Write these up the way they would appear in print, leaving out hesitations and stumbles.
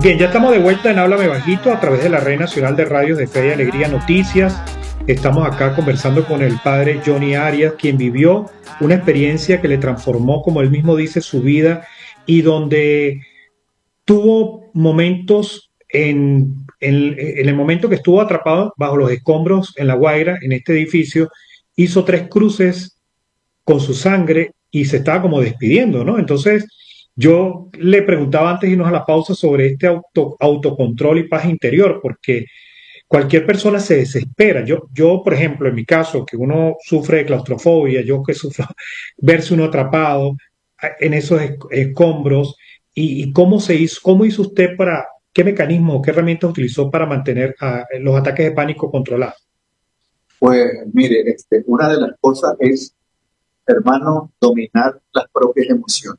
Bien, ya estamos de vuelta en Háblame Bajito a través de la Red Nacional de Radios de Fe y Alegría Noticias. Estamos acá conversando con el padre Johnny Arias, quien vivió una experiencia que le transformó, como él mismo dice, su vida y donde tuvo momentos en el momento que estuvo atrapado bajo los escombros en La Guaira, en este edificio, hizo 3 cruces con su sangre y se estaba como despidiendo, ¿no? Entonces, yo le preguntaba antes de irnos a la pausa sobre este autocontrol y paz interior, porque cualquier persona se desespera. Por ejemplo, en mi caso, que uno sufre de claustrofobia, yo que sufro verse uno atrapado en esos escombros, y cómo hizo usted para, qué mecanismo, qué herramientas utilizó para mantener los ataques de pánico controlados. Pues mire, una de las cosas es, hermano, dominar las propias emociones,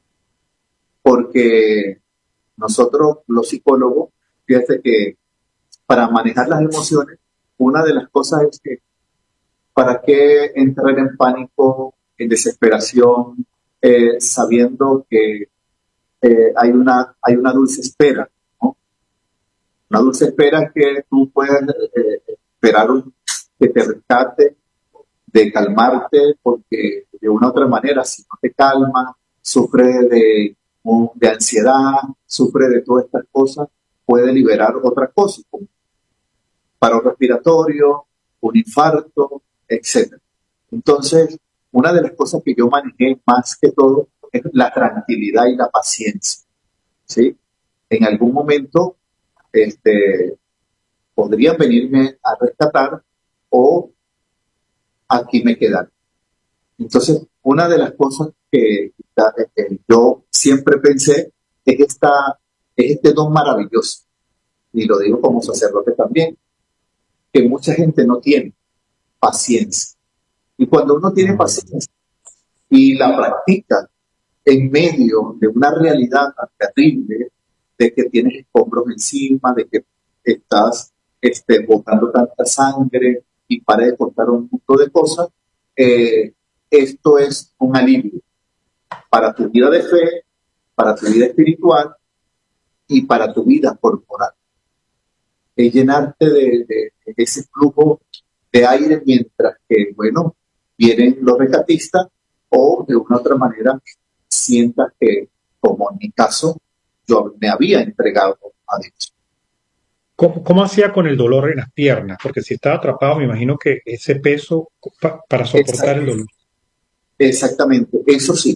porque nosotros los psicólogos, fíjate que para manejar las emociones, una de las cosas es que para qué entrar en pánico, en desesperación, sabiendo que hay una dulce espera, ¿no? Una dulce espera que tú puedes esperar que te rescate, de calmarte, porque de una u otra manera, si no te calma, sufre de ansiedad, sufre de todas estas cosas, puede liberar otras cosas, como paro respiratorio, un infarto, etcétera. Entonces, una de las cosas que yo manejé más que todo es la tranquilidad y la paciencia, ¿sí? En algún momento, este, podrían venirme a rescatar o aquí me quedaré. Entonces, una de las cosas que yo siempre pensé es este don maravilloso, y lo digo como sacerdote también, que mucha gente no tiene paciencia. Y cuando uno tiene paciencia y la practica en medio de una realidad tan terrible, de que tienes escombros encima, de que estás botando tanta sangre y para de cortar un montón de cosas, eh, esto es un alivio para tu vida de fe, para tu vida espiritual y para tu vida corporal. Es llenarte de ese flujo de aire mientras que, bueno, vienen los rescatistas o de una u otra manera sientas que, como en mi caso, yo me había entregado a Dios. ¿Cómo hacía con el dolor en las piernas? Porque si estaba atrapado, me imagino que ese peso para soportar el Exact- dolor. Exactamente, eso sí,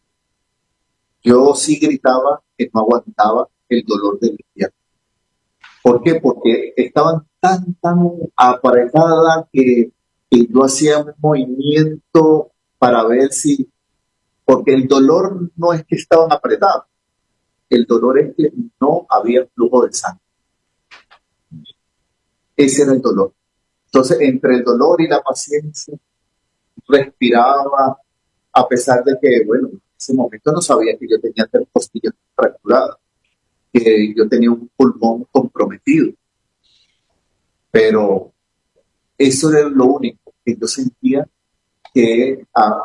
yo sí gritaba que no aguantaba el dolor de mi pierna. ¿Por qué? Porque estaban tan apretadas que yo hacía un movimiento para ver si, porque el dolor no es que estaban apretadas, el dolor es que no había flujo de sangre. Ese era el dolor. Entonces, entre el dolor y la paciencia, respiraba, a pesar de que, bueno, en ese momento no sabía que yo tenía 3 costillas fracturadas, que yo tenía un pulmón comprometido, pero eso era lo único que yo sentía que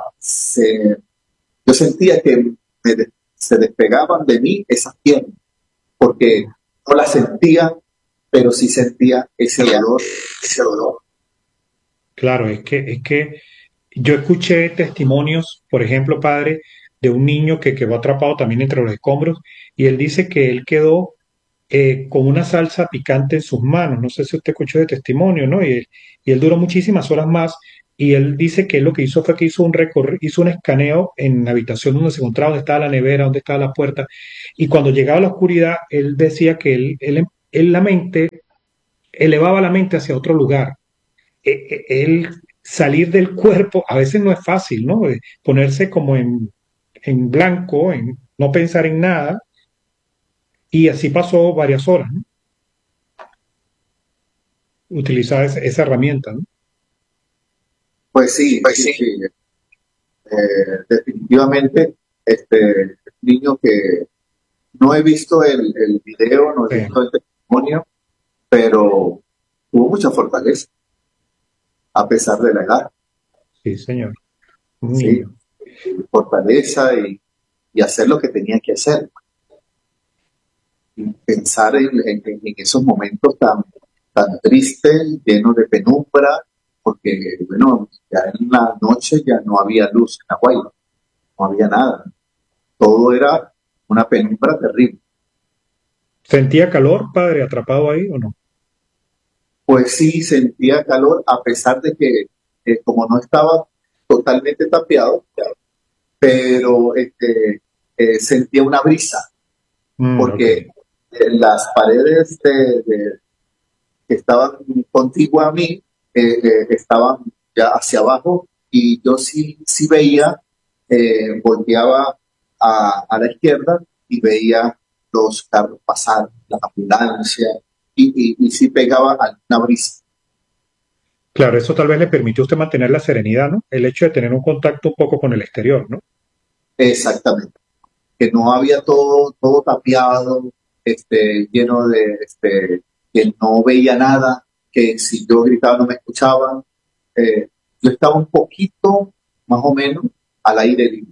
yo sentía que se despegaban de mí esas piernas, porque no las sentía, pero sí sentía ese dolor, ese dolor. Claro, es que yo escuché testimonios, por ejemplo, padre, de un niño que quedó atrapado también entre los escombros y él dice que él quedó con una salsa picante en sus manos. No sé si usted escuchó de testimonio, ¿no? Y él duró muchísimas horas más y él dice que él lo que hizo fue que hizo un escaneo en la habitación donde se encontraba, donde estaba la nevera, donde estaba la puerta, y cuando llegaba la oscuridad, él decía que él la mente, elevaba la mente hacia otro lugar. Él salir del cuerpo a veces no es fácil, ¿no? Ponerse como en blanco, en no pensar en nada, y así pasó varias horas, ¿no? Utilizar esa herramienta, ¿no? Pues sí, sí, sí. Definitivamente, niño que no he visto el video, no he Sí, visto el testimonio, pero tuvo mucha fortaleza, a pesar de la edad, sí, señor. Un ¿sí? niño. Fortaleza y hacer lo que tenía que hacer. pensar en esos momentos tan tristes, llenos de penumbra, porque, bueno, ya en la noche ya no había luz en La Guaira, no había nada. Todo era una penumbra terrible. ¿Sentía calor, padre, atrapado ahí o no? Pues sí, sentía calor, a pesar de que, como no estaba totalmente tapiado, pero sentía una brisa, Ok. porque las paredes que estaban contiguas a mí estaban ya hacia abajo y yo sí veía, volteaba a la izquierda y veía los carros pasar, las ambulancias y sí pegaba alguna brisa. Claro, eso tal vez le permitió a usted mantener la serenidad, ¿no? El hecho de tener un contacto un poco con el exterior, ¿no? Exactamente. Que no había todo tapiado, lleno que no veía nada, que si yo gritaba no me escuchaban. Yo estaba un poquito, más o menos, al aire libre.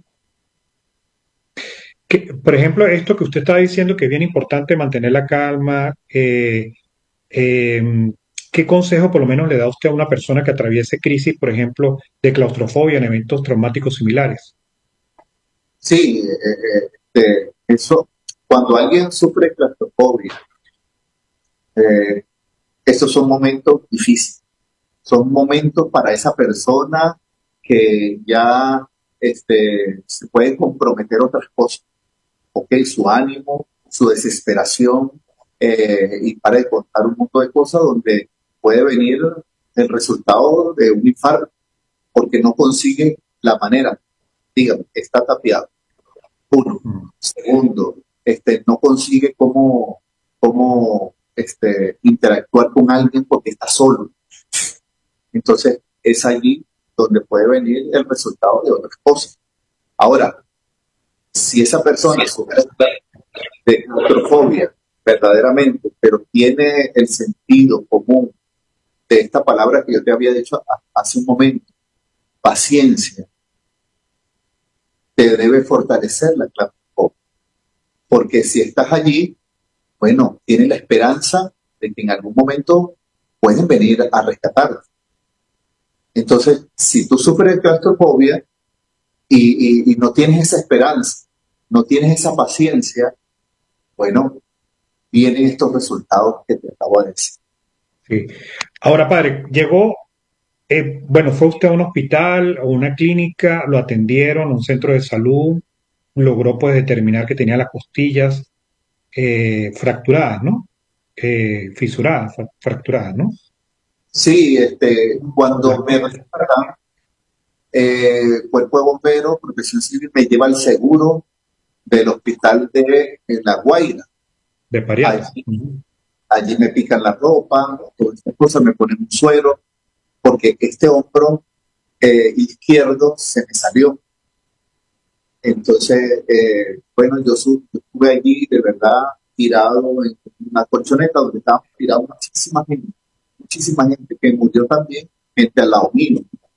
Por ejemplo, esto que usted está diciendo que es bien importante mantener la calma, eh, ¿qué consejo por lo menos le da usted a una persona que atraviese crisis, por ejemplo, de claustrofobia en eventos traumáticos similares? Sí, eso, cuando alguien sufre claustrofobia, eh, esos son momentos difíciles. Son momentos para esa persona que ya se puede comprometer otras cosas. Ok, su ánimo, su desesperación, y para de contar un montón de cosas donde puede venir el resultado de un infarto, porque no consigue la manera, dígame, está tapiado. Uno. Mm. Segundo, no consigue cómo interactuar con alguien porque está solo. Entonces, es allí donde puede venir el resultado de otras cosas. Ahora, si esa persona sufre de claustrofobia verdaderamente, pero tiene el sentido común de esta palabra que yo te había dicho hace un momento, paciencia, te debe fortalecer la claustrofobia. Porque si estás allí, bueno, tienes la esperanza de que en algún momento pueden venir a rescatarte. Entonces, si tú sufres de claustrofobia y no tienes esa esperanza, no tienes esa paciencia, bueno, vienen estos resultados que te acabo de decir. Sí. Ahora, padre, llegó, bueno, fue usted a un hospital o una clínica, lo atendieron, a un centro de salud, logró pues determinar que tenía las costillas fracturadas, ¿no? Fisuradas, fracturadas, ¿no? Sí, cuando me rescatan, Cuerpo de Bomberos, Protección Civil, me lleva al seguro del hospital de La Guaira. De Pariatas. Allí, Ujú. allí me pican la ropa, todas estas cosas, me ponen un suero, porque este hombro izquierdo se me salió. Entonces, bueno, yo estuve allí de verdad tirado en una colchoneta donde estaban tirados muchísima gente que murió también, gente al lado mío.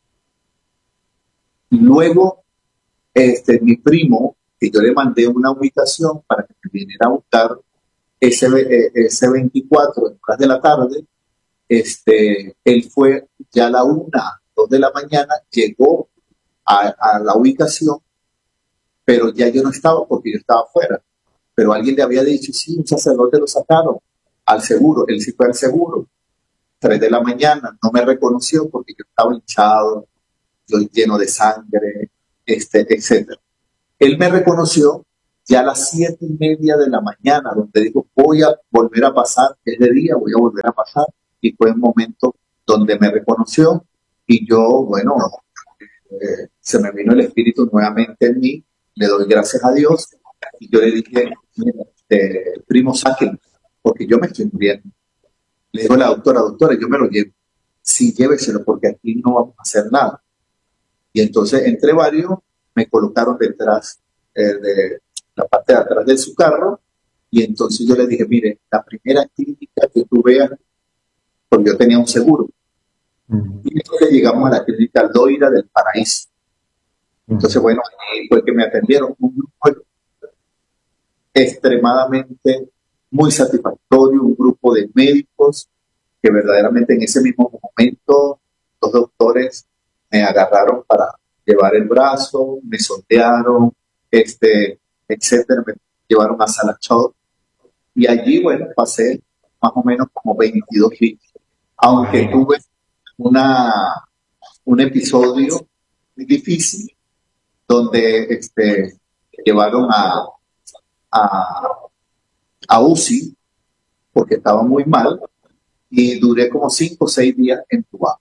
Luego, mi primo, que yo le mandé una ubicación para que me viniera a buscar ese 24 en horas de la tarde, él fue ya a la 1, 2 de la mañana, llegó a la ubicación, pero ya yo no estaba porque yo estaba afuera. Pero alguien le había dicho, sí, un sacerdote lo sacaron al seguro, él sí fue al seguro, 3 de la mañana, no me reconoció porque yo estaba hinchado, yo lleno de sangre, etcétera. Él me reconoció ya a las 7:30 de la mañana, donde dijo, voy a volver a pasar, es de día, voy a volver a pasar, y fue un momento donde me reconoció, y yo, bueno, se me vino el espíritu nuevamente en mí, le doy gracias a Dios, y yo le dije, mira, primo, sáquenme, porque yo me estoy muriendo. Le digo a la doctora, yo me lo llevo. Sí, lléveselo, porque aquí no vamos a hacer nada. Y entonces, entre varios, me colocaron detrás de la parte de atrás de su carro, y entonces yo le dije, mire, la primera clínica que tú veas, porque yo tenía un seguro, Ujú. y entonces llegamos a la clínica Loira del Paraíso. Entonces, Ujú. bueno, ahí fue que me atendieron un grupo extremadamente muy satisfactorio, un grupo de médicos que verdaderamente en ese mismo momento los doctores me agarraron para llevar el brazo, me sondearon, etcétera, me llevaron a sala shock y allí, bueno, pasé más o menos como 22 días, aunque Imagínate. tuve una, un episodio muy difícil donde llevaron a, a UCI porque estaba muy mal y duré como 5 o 6 días entubado.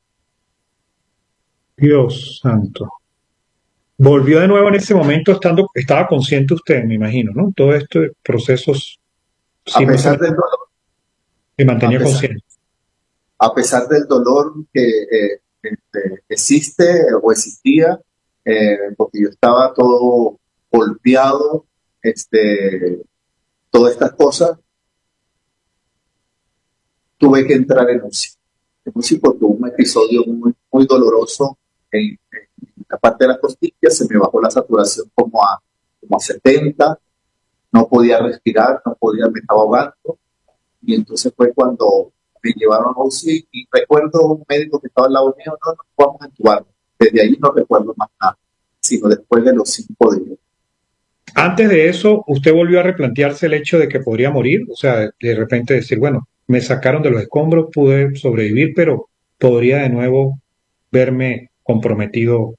Dios santo. Volvió de nuevo en ese momento estaba consciente usted, me imagino, ¿no? Todo estos procesos A sí no se pesar del dolor, a mantenía pesar, consciente. a pesar del dolor que existe o existía, porque yo estaba todo golpeado, todas estas cosas, tuve que entrar en UCI. En UCI porque hubo un episodio muy doloroso en la parte de las costillas, se me bajó la saturación como a 70, no podía respirar, no podía, me estaba ahogando, y entonces fue cuando me llevaron a UCI y recuerdo un médico que estaba al lado mío, no, no vamos a entubarlo. Desde ahí no recuerdo más nada, sino después de los 5 días. Antes de eso, ¿usted volvió a replantearse el hecho de que podría morir? O sea, de repente decir, bueno, me sacaron de los escombros, pude sobrevivir, pero podría de nuevo verme comprometido.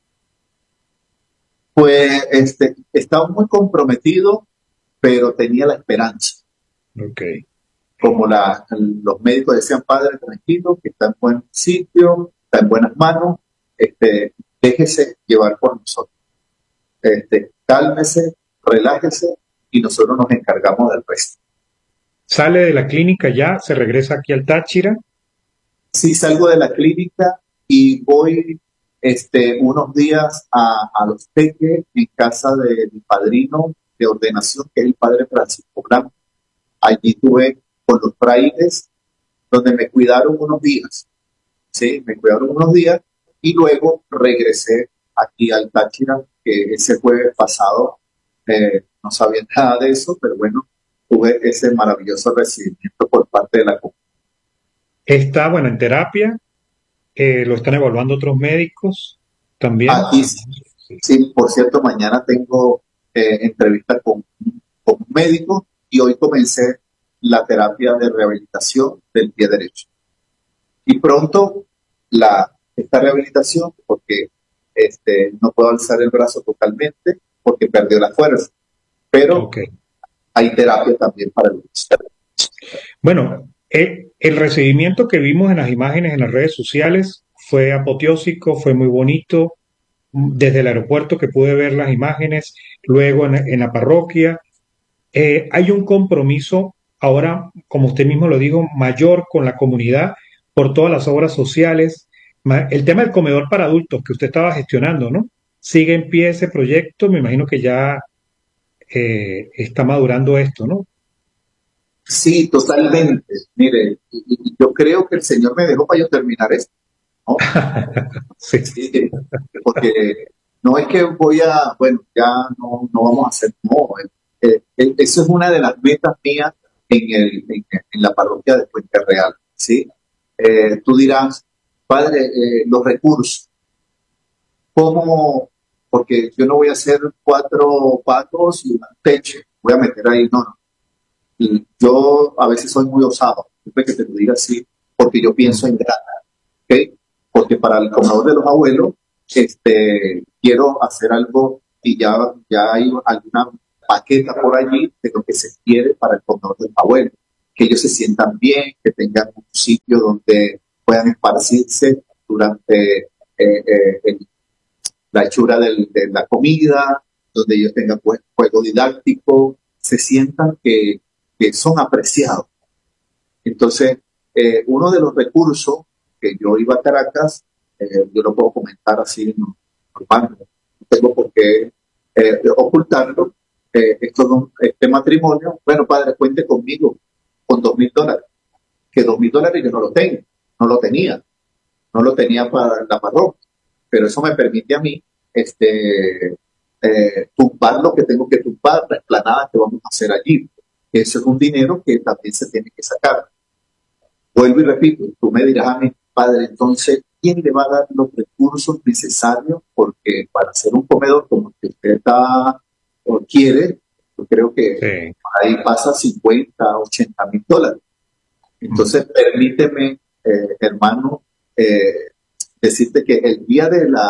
Pues estaba muy comprometido, pero tenía la esperanza. Ok. Como los médicos decían, padre, tranquilo, que está en buen sitio, está en buenas manos, déjese llevar por nosotros. Cálmese, relájese y nosotros nos encargamos del resto. Sale de la clínica ya, se regresa aquí al Táchira. Sí, salgo de la clínica y voy unos días a Los Teques, en casa de mi padrino de ordenación, que es el padre Francisco Blanco. Allí tuve con los frailes, donde me cuidaron unos días. Sí, me cuidaron unos días y luego regresé aquí al Táchira, que ese jueves pasado no sabía nada de eso, pero bueno, tuve ese maravilloso recibimiento por parte de la comunidad. Está, bueno, en terapia, lo están evaluando otros médicos también. Aquí, sí, por cierto, mañana tengo entrevista con un médico y hoy comencé la terapia de rehabilitación del pie derecho. Y pronto esta rehabilitación, porque no puedo alzar el brazo totalmente porque perdió la fuerza, pero Ok. hay terapia también para el brazo. Bueno, el recibimiento que vimos en las imágenes en las redes sociales fue apoteósico, fue muy bonito. Desde el aeropuerto que pude ver las imágenes, luego en la parroquia. Hay un compromiso ahora, como usted mismo lo dijo, mayor con la comunidad por todas las obras sociales. El tema del comedor para adultos que usted estaba gestionando, ¿no? Sigue en pie ese proyecto, me imagino que ya está madurando esto, ¿no? Sí, totalmente. Mire, y yo creo que el Señor me dejó para yo terminar esto, ¿no? Sí, Sí, porque no es que voy a, bueno, ya no vamos a hacer, no, eso es una de las metas mías en la parroquia de Puente Real, ¿sí? Tú dirás, padre, los recursos, ¿cómo? Porque yo no voy a hacer 4 patos y un techo, voy a meter ahí, no, no. Y yo a veces soy muy osado, siempre que te lo diga así, porque yo pienso en grande, ¿ok? Porque para el comedor de los abuelos, quiero hacer algo y ya hay alguna paqueta por allí de lo que se quiere para el comedor de los abuelos. Que ellos se sientan bien, que tengan un sitio donde puedan esparcirse durante la hechura de la comida, donde ellos tengan juego didáctico, se sientan que son apreciados. Entonces, uno de los recursos que yo iba a Caracas, yo lo puedo comentar así normal, no tengo por qué ocultarlo. Este matrimonio, bueno, padre, cuente conmigo con $2,000, que $2,000 yo no lo tengo, no lo tenía, no lo tenía para la parroquia, pero eso me permite a mí tumbar lo que tengo que tumbar, la explanada que vamos a hacer allí. que eso es un dinero que también se tiene que sacar. Vuelvo y repito, tú me dirás a mi padre, entonces, ¿quién le va a dar los recursos necesarios? Porque para hacer un comedor como el que usted está o quiere, yo creo que Sí. ahí pasa 50, $80,000. Entonces, permíteme, hermano, decirte que el día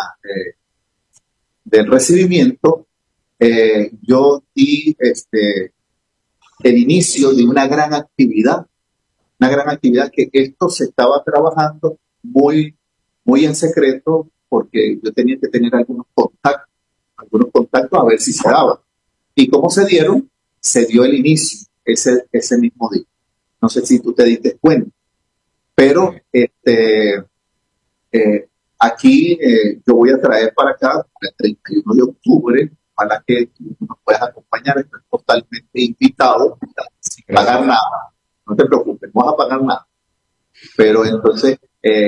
del recibimiento, yo di el inicio de una gran actividad que esto se estaba trabajando muy, muy en secreto porque yo tenía que tener algunos contactos a ver si se daba. Y cómo se dieron, se dio el inicio ese mismo día. No sé si tú te diste cuenta, pero aquí yo voy a traer para acá el 31 de octubre, para que tú nos puedas acompañar, estás totalmente invitado, sin pagar Gracias. nada. No te preocupes, no vas a pagar nada. Pero entonces,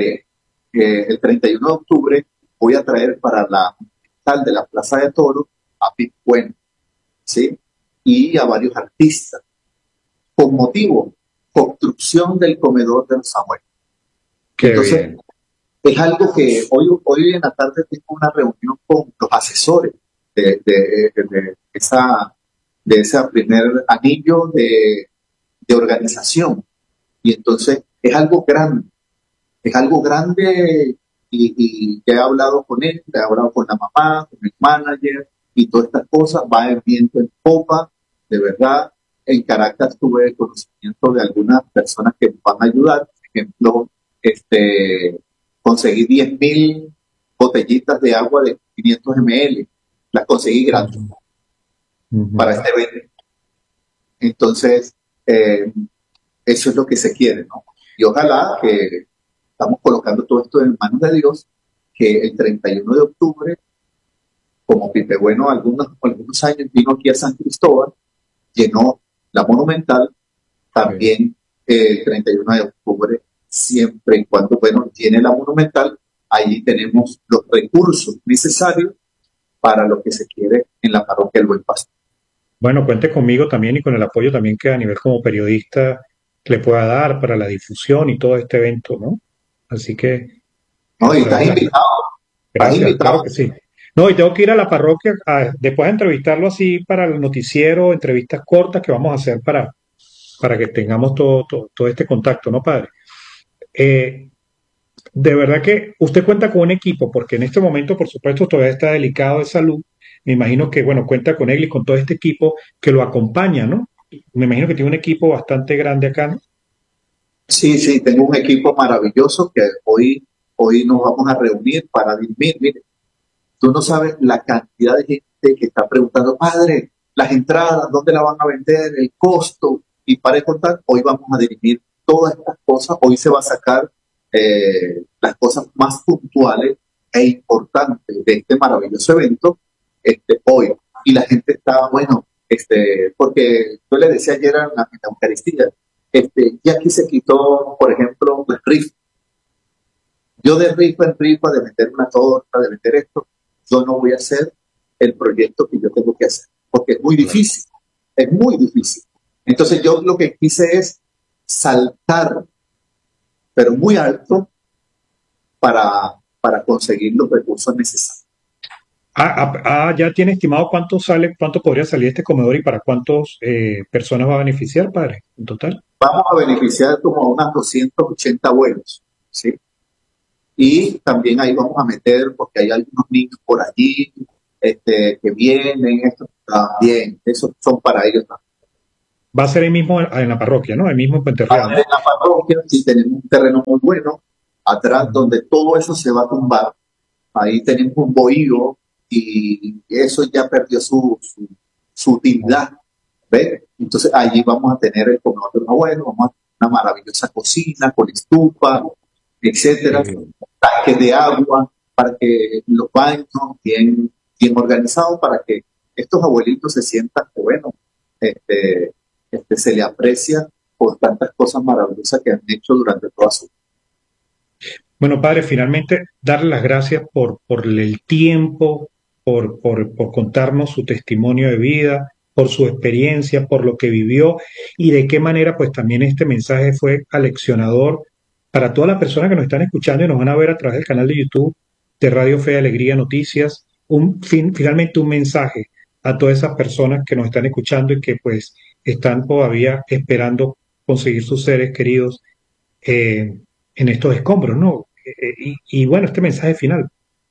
el 31 de octubre voy a traer para la tal de la Plaza de Toros a Pip Bueno, ¿sí? Y a varios artistas, con motivo, construcción del comedor de los abuelos. Qué Entonces, bien. es algo que hoy en la tarde tengo una reunión con los asesores de esa, de ese primer anillo de organización. Y entonces es algo grande y he hablado con él, he hablado con la mamá, con el manager y todas estas cosas, va en viento en popa, de verdad. En Caracas tuve conocimiento de algunas personas que nos van a ayudar, por ejemplo, conseguí 10,000 botellitas de agua de 500 ml, las conseguí gratis Ujú. para Ujú. este evento. Entonces, eso es lo que se quiere, ¿no? Y ojalá que estamos colocando todo esto en manos de Dios, que el 31 de octubre, como Pipe Bueno algunos años vino aquí a San Cristóbal, llenó la Monumental, Sí. también el 31 de octubre, siempre y cuando, bueno, llene la Monumental, ahí tenemos los recursos necesarios para lo que se quiere en la parroquia del Buen Pastor. Bueno, cuente conmigo también y con el apoyo también que a nivel como periodista le pueda dar para la difusión y todo este evento, ¿no? Así que ¿No? Y le doy las estás gracias, claro invitado. que sí. No, y tengo que ir a la parroquia después de entrevistarlo así para el noticiero, entrevistas cortas que vamos a hacer para que tengamos todo este contacto, ¿no, padre? Eh, de verdad que usted cuenta con un equipo, porque en este momento, por supuesto, todavía está delicado de salud. Me imagino que, bueno, cuenta con él y con todo este equipo que lo acompaña, ¿no? Me imagino que tiene un equipo bastante grande acá, ¿no? Sí, sí, tengo un equipo maravilloso que hoy nos vamos a reunir para dirimir. Mire, tú no sabes la cantidad de gente que está preguntando, padre, las entradas, ¿dónde las van a vender? El costo. Y para de contar, hoy vamos a dirimir todas estas cosas. Hoy se va a sacar las cosas más puntuales e importantes de este maravilloso evento hoy. Y la gente está, bueno, porque yo le decía ayer en la Eucaristía, ya aquí se quitó, por ejemplo, el rifa. Yo de rifa en rifa, de vender una torta, de vender esto, yo no voy a hacer el proyecto que yo tengo que hacer, porque Claro. es muy difícil. Entonces yo lo que quise es saltar, pero muy alto, para conseguir los recursos necesarios. Ya tiene estimado cuánto sale, cuánto podría salir este comedor y para cuántas personas va a beneficiar, padre, en total. Vamos a beneficiar como a unas 280 vuelos, ¿sí? Y también ahí vamos a meter, porque hay algunos niños por allí que vienen, esto también, esos son para ellos también. Va a ser ahí mismo en la parroquia, ¿no? Ahí mismo en Puente Va Real, a ser ¿no? en la parroquia, sí tenemos un terreno muy bueno, atrás Ujú. donde todo eso se va a tumbar, ahí tenemos un bohío y eso ya perdió su utilidad, ¿ves? Entonces allí vamos a tener el comedor de los abuelos, vamos a tener una maravillosa cocina con estufa, etcétera, Eh, tanques de agua, para que los baños bien organizados, para que estos abuelitos se sientan que, bueno, este, se le aprecia por tantas cosas maravillosas que han hecho durante toda su vida. Bueno, padre, finalmente darle las gracias por el tiempo, por contarnos su testimonio de vida, por su experiencia, por lo que vivió y de qué manera pues también este mensaje fue aleccionador para todas las personas que nos están escuchando y nos van a ver a través del canal de YouTube de Radio Fe y Alegría Noticias. Finalmente un mensaje a todas esas personas que nos están escuchando y que pues están todavía esperando conseguir sus seres queridos en estos escombros, ¿no? Y bueno, este mensaje final.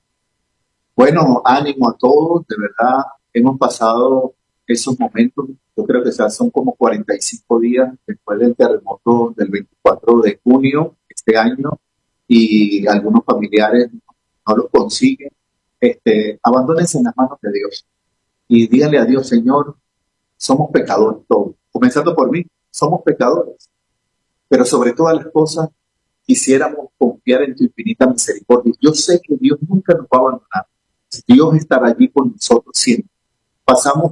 Bueno, ánimo a todos, de verdad, hemos pasado esos momentos, yo creo que ya son como 45 días después del terremoto del 24 de junio de este año y algunos familiares no lo consiguen. Abandónense en las manos de Dios y díganle a Dios, Señor, somos pecadores todos, comenzando por mí, somos pecadores, pero sobre todas las cosas quisiéramos confiar en tu infinita misericordia. Yo sé que Dios nunca nos va a abandonar. Dios estará allí con nosotros siempre. Pasamos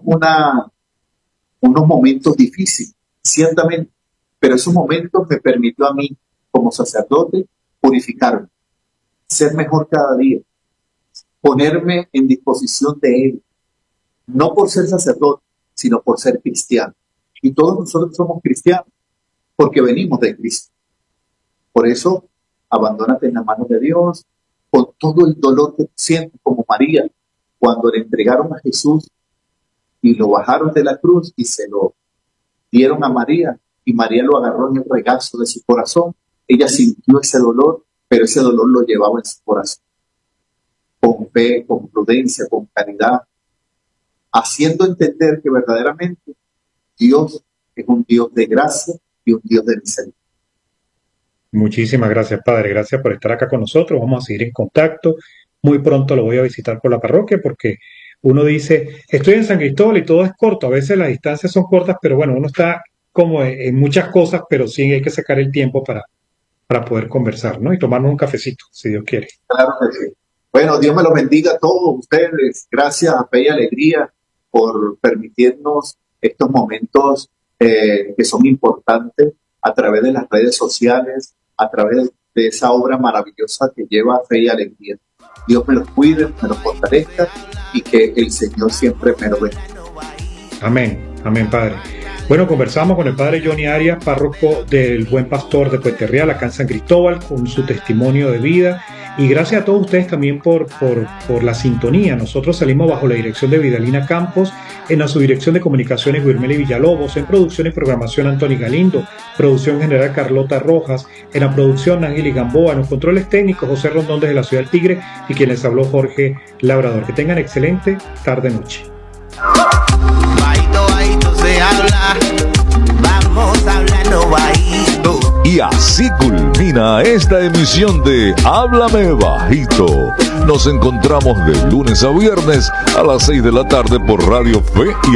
unos momentos difíciles, ciertamente, pero esos momentos me permitió a mí, como sacerdote, purificarme, ser mejor cada día, ponerme en disposición de Él, no por ser sacerdote, sino por ser cristiano. Y todos nosotros somos cristianos, porque venimos de Cristo. Por eso, abandónate en las manos de Dios, con todo el dolor que sientes, como María, cuando le entregaron a Jesús y lo bajaron de la cruz y se lo dieron a María, y María lo agarró en el regazo de su corazón. Ella sintió ese dolor, pero ese dolor lo llevaba en su corazón, con fe, con prudencia, con caridad, haciendo entender que verdaderamente Dios es un Dios de gracia y un Dios de misericordia. Muchísimas gracias, Padre. Gracias por estar acá con nosotros. Vamos a seguir en contacto. Muy pronto lo voy a visitar por la parroquia porque uno dice, estoy en San Cristóbal y todo es corto. A veces las distancias son cortas, pero bueno, uno está como en muchas cosas, pero sí hay que sacar el tiempo para poder conversar, ¿no? Y tomarnos un cafecito, si Dios quiere. Claro que sí. Bueno, Dios me los bendiga a todos ustedes. Gracias a Fe y Alegría por permitirnos estos momentos que son importantes a través de las redes sociales, a través de esa obra maravillosa que lleva Fe y Alegría. Dios me los cuide, me los fortalezca y que el Señor siempre me lo bendiga. Amén, amén, Padre. Bueno, conversamos con el Padre Johnny Arias, párroco del Buen Pastor de Puente Real, acá en San Cristóbal, con su testimonio de vida. Y gracias a todos ustedes también por la sintonía. Nosotros salimos bajo la dirección de Vidalina Campos, en la subdirección de comunicaciones Guillermeli Villalobos, en producción y programación Antoni Galindo, producción general Carlota Rojas, en la producción Ángel y Gamboa, en los controles técnicos José Rondón desde la Ciudad del Tigre y quien les habló Jorge Labrador. Que tengan excelente tarde-noche. Se habla, vamos hablando bajito. Y así culmina esta emisión de Háblame Bajito. Nos encontramos de lunes a viernes a las 6 de la tarde por Radio Fe y